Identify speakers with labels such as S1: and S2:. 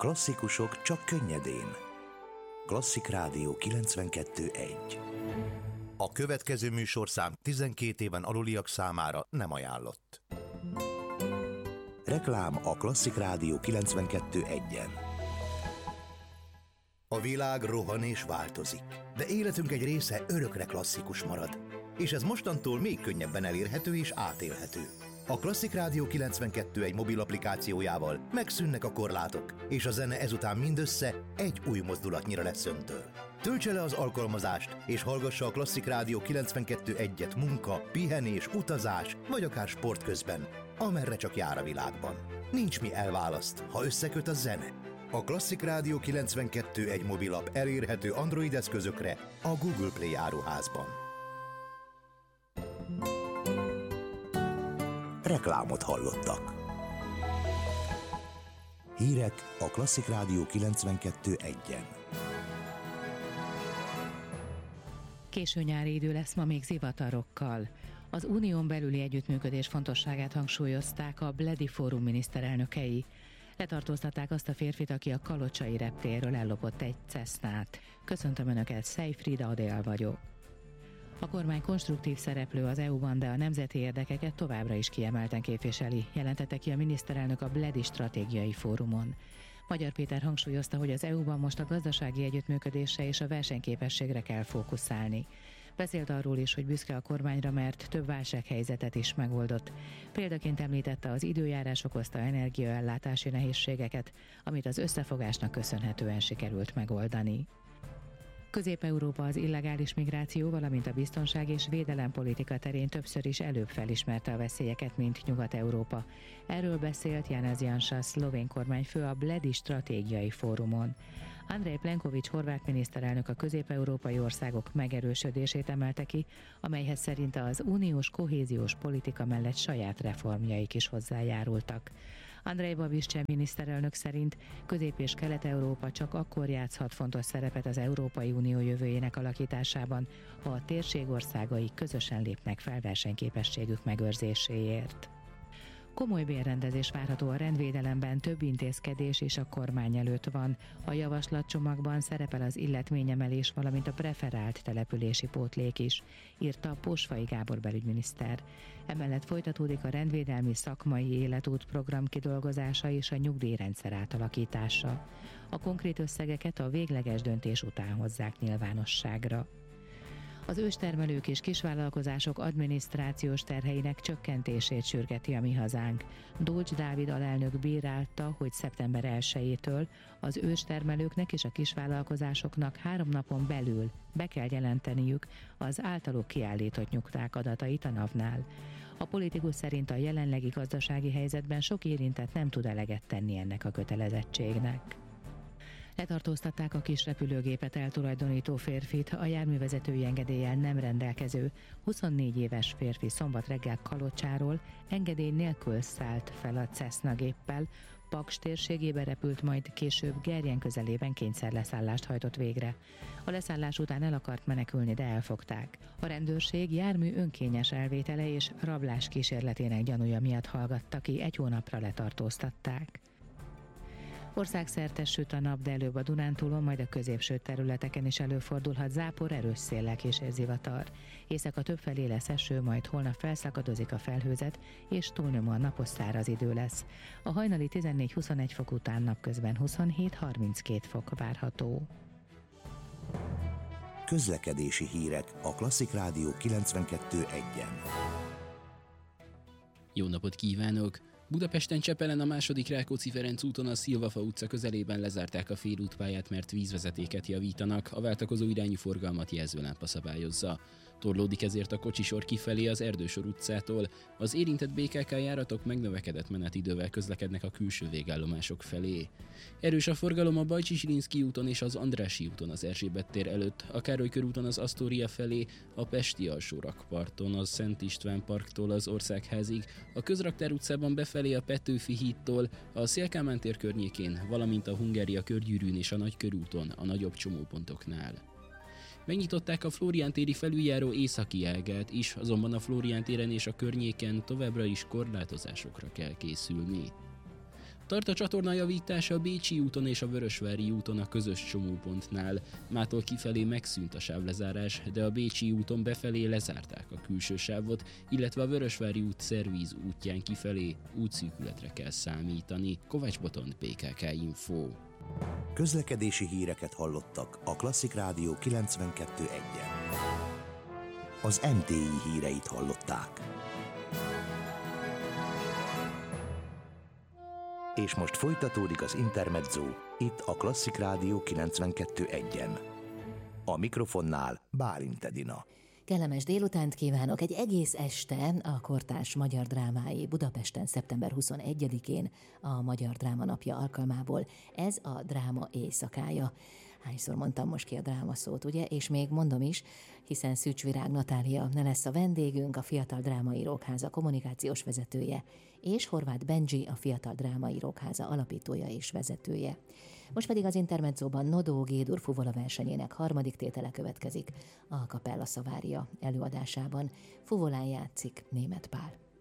S1: Klasszikusok csak könnyedén. Klasszik Rádió 92.1. A következő műsorszám 12 éven aluliak számára nem ajánlott. Reklám a Klasszik Rádió 92.1-en. A világ rohan és változik, de életünk egy része örökre klasszikus marad. És ez mostantól még könnyebben elérhető és átélhető. A Klasszik Rádió 92.1 mobil applikációjával megszűnnek a korlátok, és a zene ezután mindössze egy új mozdulatnyira lesz öntől. Töltse le az alkalmazást, és hallgassa a Klasszik Rádió 92.1-et munka, pihenés, utazás, vagy akár sport közben, amerre csak jár a világban. Nincs mi elválaszt, ha összeköt a zene. A Klasszik Rádió 92.1 mobilap elérhető Android eszközökre a Google Play áruházban. Reklámot hallottak. Hírek a Klasszik Rádió 92.1-en.
S2: Késő nyári idő lesz ma még zivatarokkal. Az unión belüli együttműködés fontosságát hangsúlyozták a Bledi Fórum miniszterelnökei. Letartóztatták azt a férfit, aki a kalocsai reptérről ellopott egy Cessnát. Köszöntöm Önöket, Szejfrida Adél vagyok. A kormány konstruktív szereplő az EU-ban, de a nemzeti érdekeket továbbra is kiemelten képviseli, jelentette ki a miniszterelnök a Bledi Stratégiai Fórumon. Magyar Péter hangsúlyozta, hogy az EU-ban most a gazdasági együttműködésre és a versenyképességre kell fókuszálni. Beszélt arról is, hogy büszke a kormányra, mert több válsághelyzetet is megoldott. Példaként említette az időjárás okozta energiaellátási nehézségeket, amit az összefogásnak köszönhetően sikerült megoldani. Közép-Európa az illegális migráció, valamint a biztonság és védelempolitika terén többször is előbb felismerte a veszélyeket, mint Nyugat-Európa. Erről beszélt Janez Janša, szlovén kormányfő a Bledi Stratégiai Fórumon. Andrej Plenković horvát miniszterelnök a közép-európai országok megerősödését emelte ki, amelyhez szerinte az uniós kohéziós politika mellett saját reformjaik is hozzájárultak. Andrej Babiš miniszterelnök szerint Közép- és Kelet-Európa csak akkor játszhat fontos szerepet az Európai Unió jövőjének alakításában, ha a térség országai közösen lépnek fel versenyképességük megőrzéséért. Komoly bérrendezés várható a rendvédelemben, több intézkedés és a kormány előtt van. A javaslatcsomagban szerepel az illetményemelés, valamint a preferált települési pótlék is, írta Posvai Gábor belügyminiszter. Emellett folytatódik a rendvédelmi szakmai életút program kidolgozása és a nyugdíjrendszer átalakítása. A konkrét összegeket a végleges döntés után hozzák nyilvánosságra. Az őstermelők és kisvállalkozások adminisztrációs terheinek csökkentését sürgeti a Mi Hazánk. Dolcs Dávid alelnök bírálta, hogy szeptember 1-től az őstermelőknek és a kisvállalkozásoknak 3 napon belül be kell jelenteniük az általuk kiállított nyugdíjak adatait a NAV-nál. A politikus szerint a jelenlegi gazdasági helyzetben sok érintett nem tud eleget tenni ennek a kötelezettségnek. Letartóztatták a kis repülőgépet eltulajdonító férfit, a járművezetői engedéllyel nem rendelkező 24 éves férfi szombat reggel Kalocsáról engedély nélkül szállt fel a Cessna géppel, Paks térségébe repült, majd később Gerjen közelében kényszerleszállást hajtott végre. A leszállás után el akart menekülni, de elfogták. A rendőrség jármű önkényes elvétele és rablás kísérletének gyanúja miatt hallgatta ki, 1 hónapra letartóztatták. Országszerte süt a nap, de előbb a Dunántúlon, majd a középső területeken is előfordulhat zápor, erős széllel kísér zivatar. Éjszaka többfelé lesz eső, majd holnap felszakadozik a felhőzet, és túlnyomóan napos száraz idő lesz. A hajnali 14-21 fok után napközben 27-32 fok várható.
S1: Közlekedési hírek a Klasszik Rádió 92.1-en.
S3: Jó napot kívánok! Budapesten Csepelen a II. Rákóczi-Ferenc úton a Szilvafa utca közelében lezárták a félútpályát, mert vízvezetéket javítanak, a váltakozó irányú forgalmat jelzőlámpa szabályozza. Torlódik ezért a kocsisor kifelé az Erdősor utcától, az érintett BKK járatok megnövekedett menetidővel közlekednek a külső végállomások felé. Erős a forgalom a Bajcsy-Zsilinszky úton és az Andrássy úton az Erzsébet tér előtt, a Károly körúton az Asztória felé, a Pesti alsórakparton az Szent István parktól az Országházig, a Közraktár utcában befelé a Petőfi hídtól, a Széll-Kálmán tér környékén, valamint a Hungária körgyűrűn és a Nagykörúton a nagyobb csomópontoknál. Megnyitották a Flórián téri felüljáró északi ágát is, azonban a Flórián téren és a környéken továbbra is korlátozásokra kell készülni. Tart a csatorna javítása a Bécsi úton és a Vörösvári úton a közös csomópontnál. Mától kifelé megszűnt a sávlezárás, de a Bécsi úton befelé lezárták a külső sávot, illetve a Vörösvári út szervíz útján kifelé útszűkületre kell számítani. Kovács Botond, PKK Info.
S1: Közlekedési híreket hallottak a Klasszik Rádió 92.1-en. Az MTI híreit hallották. És most folytatódik az Intermezzo, itt a Klasszik Rádió 92.1-en. A mikrofonnál Bálint Edina.
S4: Kellemes délutánt kívánok! Egy egész este a kortárs magyar drámái Budapesten szeptember 21-én a Magyar Dráma Napja alkalmából. Ez a dráma éjszakája. Hányszor mondtam most ki a dráma szót, ugye? És még mondom is, hiszen Szűcs Virág Natália ne lesz a vendégünk, a Fiatal Drámaírók Háza kommunikációs vezetője, és Horváth Benji, a Fiatal Drámaírók Háza alapítója és vezetője. Most pedig az Intermezzóban Nodó G-dur fuvola versenyének harmadik tétele következik a Kapella Szavária előadásában. Fuvolán játszik Németh Pál.